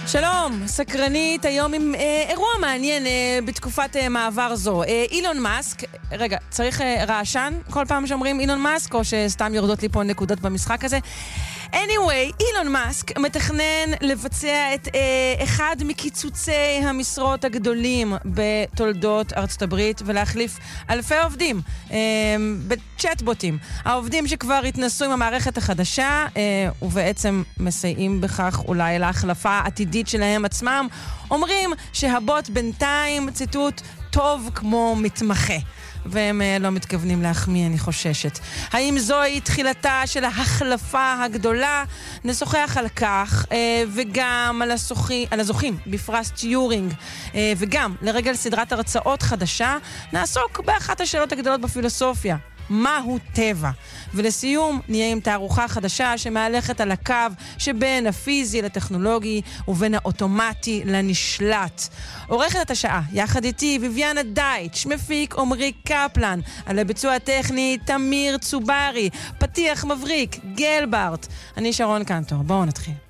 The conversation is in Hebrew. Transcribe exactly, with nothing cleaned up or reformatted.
שלום, סקרנית, היום עם אה, אירוע מעניין אה, בתקופת אה, מעבר זו. אה, אילון מאסק, רגע, צריך אה, רעשן כל פעם שאומרים אילון מאסק, או שסתם יורדות לי פה נקודות במשחק הזה? anyway, אילון מאסק מתכנן לבצע את אה, אחד מקיצוצי המשרות הגדולים בתולדות ארצות הברית ולהחליף אלפי עובדים אה, בצ'אטבוטים. העובדים שכבר התנסו עם המערכת החדשה אה, ובעצם מסייעים בכך אולי להחלפה עתידית שלהם עצמם, אומרים שהבוט בינתיים, ציטוט, טוב כמו מתמחה. והם לא מתכוונים להחמיא, אני חוששת. האם זוהי תחילתה של ההחלפה הגדולה? נשוחח על כך, וגם על, הזוכי, על הזוכים בפרס טיורינג, וגם לרגל סדרת הרצאות חדשה, נעסוק באחת השאלות הגדולות בפילוסופיה. מהו טבע? ולסיום נהיה עם תערוכה חדשה שמהלכת על הקו שבין הפיזי לטכנולוגי ובין האוטומטי לנשלט. עורכת את השעה יחד איתי ביביאנה דייטש, מפיק עומרי קפלן, על הביצוע הטכני תמיר צוברי, פתיח מבריק גלברט. אני שרון קנטור, בואו נתחיל.